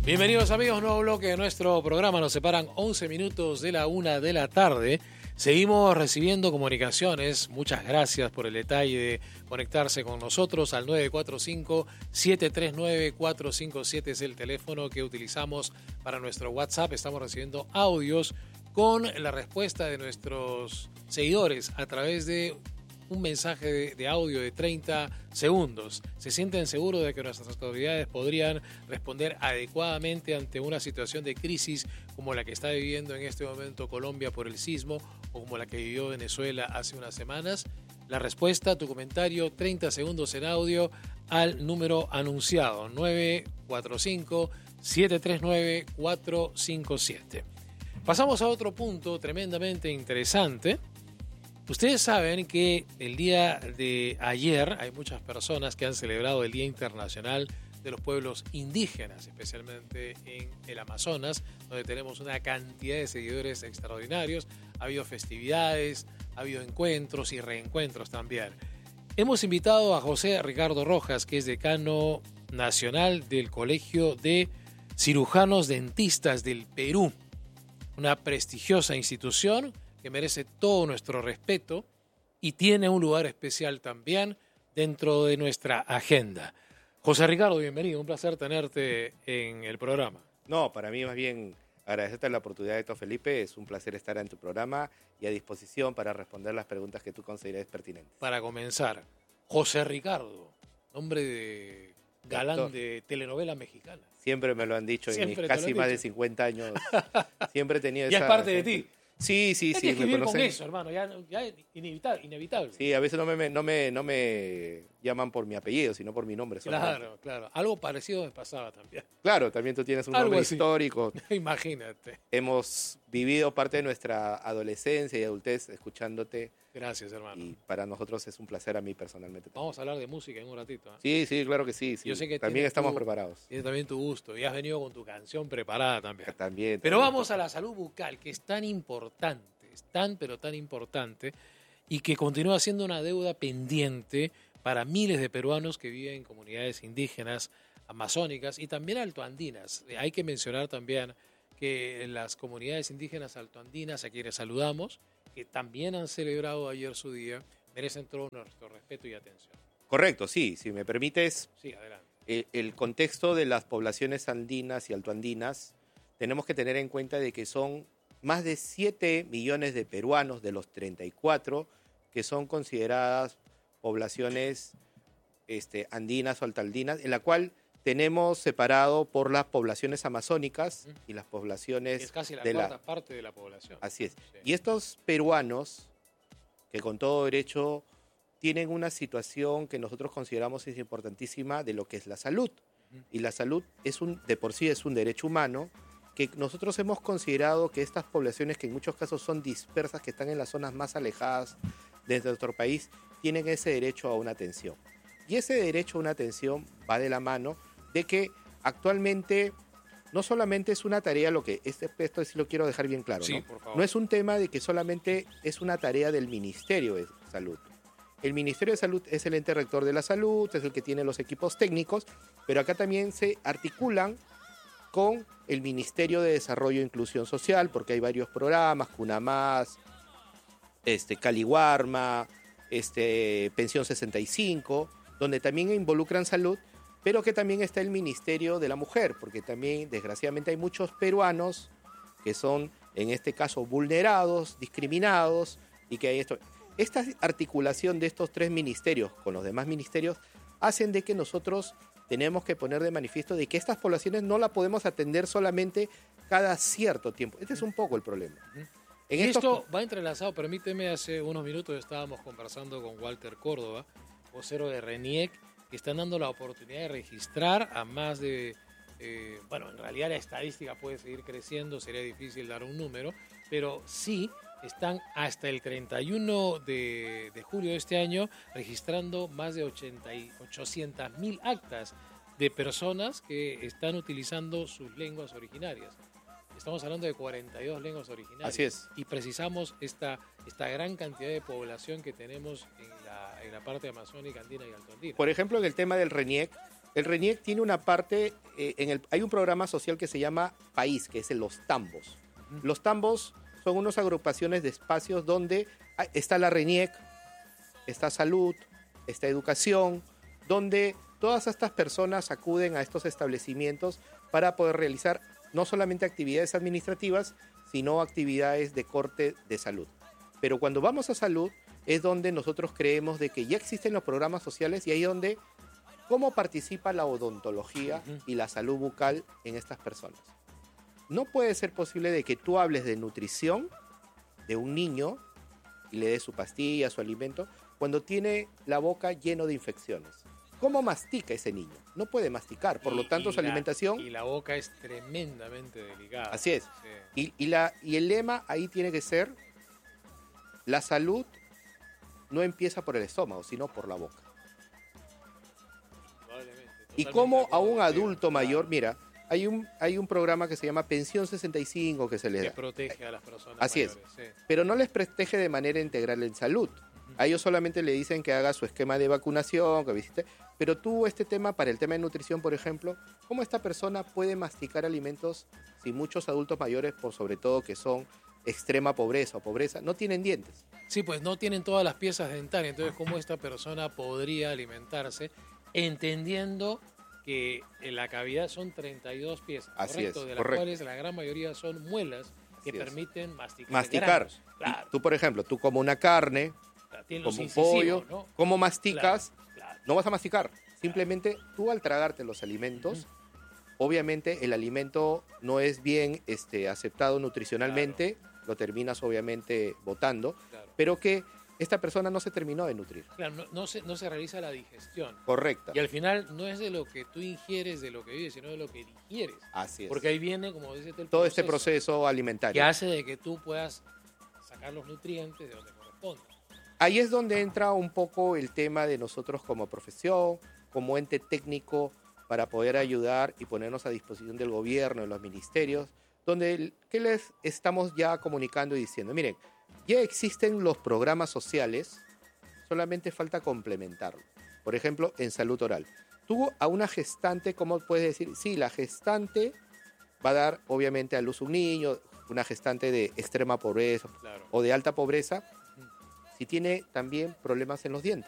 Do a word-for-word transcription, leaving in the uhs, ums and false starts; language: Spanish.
Bienvenidos amigos, nuevo bloque de nuestro programa. Nos separan once minutos de la una de la tarde. Seguimos recibiendo comunicaciones. Muchas gracias por el detalle de conectarse con nosotros al nueve cuatro cinco, siete tres nueve, cuatro cinco siete es el teléfono que utilizamos para nuestro WhatsApp. Estamos recibiendo audios con la respuesta de nuestros seguidores a través de un mensaje de, de audio de treinta segundos. ¿Se sienten seguros de que nuestras autoridades podrían responder adecuadamente ante una situación de crisis como la que está viviendo en este momento Colombia por el sismo o como la que vivió Venezuela hace unas semanas? La respuesta, tu comentario, treinta segundos en audio al número anunciado, nueve cuatro cinco, siete tres nueve, cuatro cinco siete. Pasamos a otro punto tremendamente interesante. Ustedes saben que el día de ayer hay muchas personas que han celebrado el Día Internacional de los Pueblos Indígenas, especialmente en el Amazonas, donde tenemos una cantidad de seguidores extraordinarios. Ha habido festividades, ha habido encuentros y reencuentros también. Hemos invitado a José Ricardo Rojas, que es decano nacional del Colegio de Cirujanos Dentistas del Perú, una prestigiosa institución que merece todo nuestro respeto y tiene un lugar especial también dentro de nuestra agenda. José Ricardo, bienvenido, un placer tenerte en el programa. No, para mí más bien agradecerte la oportunidad, Héctor Felipe, es un placer estar en tu programa y a disposición para responder las preguntas que tú consideres pertinentes. Para comenzar, José Ricardo, nombre de galán Doctor. de telenovela mexicana. Siempre me lo han dicho, en mis casi más de cincuenta años, siempre he tenido ya esa... es parte de ti. Sí, sí, es sí. Que me vivir con eso, hermano, ya, ya es inevitable, inevitable. Sí, a veces no me, no, me, no me llaman por mi apellido, sino por mi nombre. Claro, solamente. Claro. Algo parecido me pasaba también. Claro, también tú tienes un Algo nombre así. histórico. Imagínate. Hemos vivido parte de nuestra adolescencia y adultez escuchándote. Gracias, hermano. Y para nosotros es un placer a mí personalmente. Vamos a hablar de música en un ratito. ¿eh? Sí, sí, claro que sí. sí. Yo sé que también estamos tu, preparados. Tienes también tu gusto y has venido con tu canción preparada también. También. Pero también. vamos a la salud bucal, que es tan importante, es tan pero tan importante y que continúa siendo una deuda pendiente para miles de peruanos que viven en comunidades indígenas, amazónicas y también altoandinas. Hay que mencionar también que las comunidades indígenas altoandinas, a quienes saludamos, que también han celebrado ayer su día, merecen todo nuestro respeto y atención. Correcto, sí. Si me permites, sí, adelante. El, el contexto de las poblaciones andinas y altoandinas, tenemos que tener en cuenta de que son más de siete millones de peruanos de los treinta y cuatro que son consideradas poblaciones este, andinas o altoandinas, en la cual tenemos separado por las poblaciones amazónicas y las poblaciones... Es casi la de cuarta la... parte de la población. Así es. Sí. Y estos peruanos, que con todo derecho tienen una situación que nosotros consideramos es importantísima de lo que es la salud. Uh-huh. Y la salud es un, de por sí es un derecho humano que nosotros hemos considerado que estas poblaciones, que en muchos casos son dispersas, que están en las zonas más alejadas de nuestro país, tienen ese derecho a una atención. Y ese derecho a una atención va de la mano de que actualmente no solamente es una tarea, lo que este, esto sí lo quiero dejar bien claro, sí, ¿no? Por favor. No es un tema de que solamente es una tarea del Ministerio de Salud. El Ministerio de Salud es el ente rector de la salud, es el que tiene los equipos técnicos, pero acá también se articulan con el Ministerio de Desarrollo e Inclusión Social, porque hay varios programas, CUNAMás, este, Caliwarma, este, Pensión sesenta y cinco, donde también involucran salud, pero que también está el Ministerio de la Mujer, porque también, desgraciadamente, hay muchos peruanos que son, en este caso, vulnerados, discriminados, y que hay esto... Esta articulación de estos tres ministerios con los demás ministerios hacen de que nosotros tenemos que poner de manifiesto de que estas poblaciones no la podemos atender solamente cada cierto tiempo. Este es un poco el problema. En y estos... esto va entrelazado, permíteme, hace unos minutos estábamos conversando con Walter Córdoba, vocero de RENIEC, que están dando la oportunidad de registrar a más de... Eh, bueno, en realidad la estadística puede seguir creciendo, sería difícil dar un número, pero sí... están hasta el treinta y uno de, de julio de este año registrando más de ochocientas mil actas de personas que están utilizando sus lenguas originarias. Estamos hablando de cuarenta y dos lenguas originarias. Así es. Y precisamos esta, esta gran cantidad de población que tenemos en la, en la parte amazónica, andina y altoandina. Por ejemplo, en el tema del RENIEC, el RENIEC tiene una parte eh, en el, hay un programa social que se llama País, que es en Los Tambos. Uh-huh. Los Tambos son unas agrupaciones de espacios donde está la RENIEC, está salud, está educación, donde todas estas personas acuden a estos establecimientos para poder realizar no solamente actividades administrativas, sino actividades de corte de salud. Pero cuando vamos a salud es donde nosotros creemos de que ya existen los programas sociales y ahí es donde cómo participa la odontología uh-huh. y la salud bucal en estas personas. No puede ser posible de que tú hables de nutrición de un niño y le des su pastilla, su alimento, cuando tiene la boca lleno de infecciones. ¿Cómo mastica ese niño? No puede masticar, por y, lo tanto su la, alimentación... Y la boca es tremendamente delicada. Así es. Sí. Y, y, la, y el lema ahí tiene que ser, la salud no empieza por el estómago, sino por la boca. Y como a un adulto mayor, mira, hay un, hay un programa que se llama Pensión sesenta y cinco que se les da. Que protege a las personas Así mayores. es, Sí. Pero no les protege de manera integral en salud. Uh-huh. A ellos solamente le dicen que haga su esquema de vacunación, que visite. Pero tú, este tema, para el tema de nutrición, por ejemplo, ¿cómo esta persona puede masticar alimentos si muchos adultos mayores, por sobre todo que son extrema pobreza o pobreza, no tienen dientes? Sí, pues no tienen todas las piezas dentarias. Entonces, ¿cómo esta persona podría alimentarse entendiendo que en la cavidad son treinta y dos piezas, Así correcto? es, de las correcto. cuales la gran mayoría son muelas que Así permiten masticar. Masticar. Claro. Tú, por ejemplo, tú como una carne, Tiene como los un pollo, ¿no? ¿cómo masticas? Claro, claro. No vas a masticar. Simplemente tú al tragarte los alimentos, uh-huh. obviamente el alimento no es bien este, aceptado nutricionalmente, claro. lo terminas obviamente botando, claro. pero que esta persona no se terminó de nutrir. Claro, no, no, se, no se realiza la digestión. Correcta. Y al final no es de lo que tú ingieres, de lo que vives, sino de lo que digieres. Así es. Porque ahí viene, como dice el todo proceso, este proceso alimentario. Que hace de que tú puedas sacar los nutrientes de donde corresponde. Ahí es donde entra un poco el tema de nosotros como profesión, como ente técnico, para poder ayudar y ponernos a disposición del gobierno, de los ministerios, donde ¿qué les estamos ya comunicando y diciendo? Miren, ya existen los programas sociales, solamente falta complementarlo. Por ejemplo, en salud oral. Tú a una gestante, ¿cómo puedes decir? Sí, la gestante va a dar obviamente a luz un niño, una gestante de extrema pobreza, claro. o de alta pobreza, si tiene también problemas en los dientes.